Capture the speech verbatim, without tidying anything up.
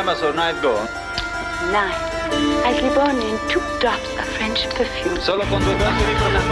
Amazon Night Go? Night. I sleep only in two drops of French perfume. Solo con due dosi di profumo.